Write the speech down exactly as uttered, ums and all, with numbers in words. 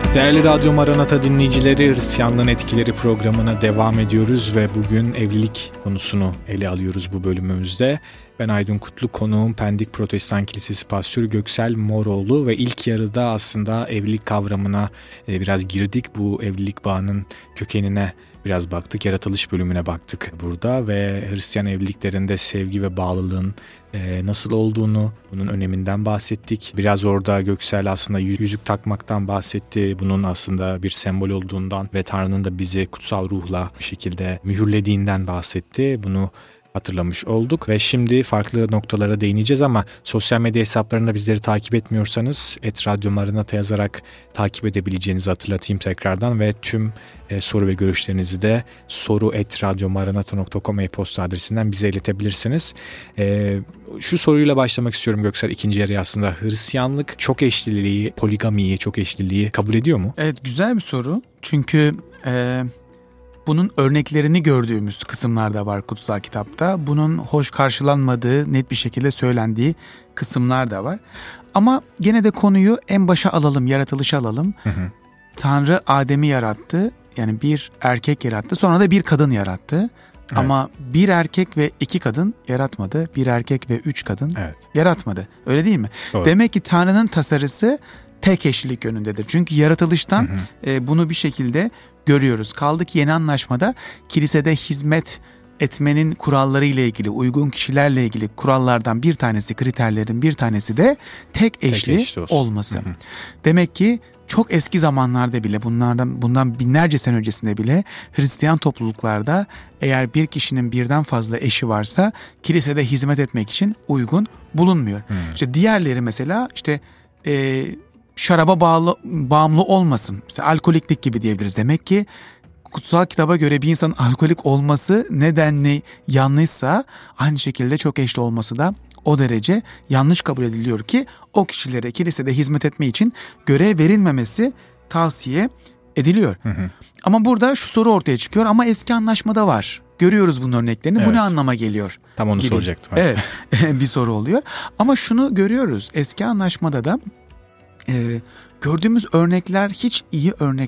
Değerli Radyo Maranata dinleyicileri, Hristiyanlığın Etkileri programına devam ediyoruz ve bugün evlilik konusunu ele alıyoruz bu bölümümüzde. Ben Aydın Kutlu, konuğum Pendik Protestan Kilisesi Pastörü Göksel Moroğlu ve ilk yarıda aslında evlilik kavramına biraz girdik. Bu evlilik bağının kökenine biraz baktık, yaratılış bölümüne baktık burada ve Hristiyan evliliklerinde sevgi ve bağlılığın e, nasıl olduğunu, bunun öneminden bahsettik. Biraz orada Göksel aslında yüzük takmaktan bahsetti. Bunun aslında bir sembol olduğundan ve Tanrı'nın da bizi kutsal ruhla bir şekilde mühürlediğinden bahsetti. Bunu hatırlamış olduk ve şimdi farklı noktalara değineceğiz ama sosyal medya hesaplarında bizleri takip etmiyorsanız et radyo maranata yazarak takip edebileceğinizi hatırlatayım tekrardan ve tüm e, soru ve görüşlerinizi de soru et radyomaranata nokta com e-posta adresinden bize iletebilirsiniz. E, şu soruyla başlamak istiyorum Göksel, ikinci yarıya aslında. Hristiyanlık çok eşliliği, poligamiyi, çok eşliliği kabul ediyor mu? Evet, güzel bir soru çünkü E... bunun örneklerini gördüğümüz kısımlar da var kutsal kitapta. Bunun hoş karşılanmadığı, net bir şekilde söylendiği kısımlar da var. Ama gene de konuyu en başa alalım, yaratılışa alalım. Hı hı. Tanrı Adem'i yarattı. Yani bir erkek yarattı. Sonra da bir kadın yarattı. Evet. Ama bir erkek ve iki kadın yaratmadı. Bir erkek ve üç kadın evet. yaratmadı. Öyle değil mi? Doğru. Demek ki Tanrı'nın tasarısı tek eşlilik yönündedir. Çünkü yaratılıştan hı hı. E, bunu bir şekilde görüyoruz. Kaldı ki yeni anlaşmada kilisede hizmet etmenin kuralları ile ilgili, uygun kişilerle ilgili kurallardan bir tanesi, kriterlerin bir tanesi de tek eşli, tek eşli olması. Hı hı. Demek ki çok eski zamanlarda bile, bunlardan bundan binlerce sene öncesinde bile Hristiyan topluluklarda eğer bir kişinin birden fazla eşi varsa kilisede hizmet etmek için uygun bulunmuyor. Hı. İşte diğerleri mesela işte e, şaraba bağlı, bağımlı olmasın. Mesela alkoliklik gibi diyebiliriz. Demek ki kutsal kitaba göre bir insanın alkolik olması nedenli yanlışsa aynı şekilde çok eşli olması da o derece yanlış kabul ediliyor ki o kişilere kilisede hizmet etme için görev verilmemesi tavsiye ediliyor. Hı hı. Ama burada şu soru ortaya çıkıyor, ama eski anlaşmada var. Görüyoruz bunun örneklerini. Evet. Bu ne anlama geliyor? Tam onu gibi. soracaktım. Evet. Bir soru oluyor. Ama şunu görüyoruz. Eski anlaşmada da Ee, gördüğümüz örnekler hiç iyi örnek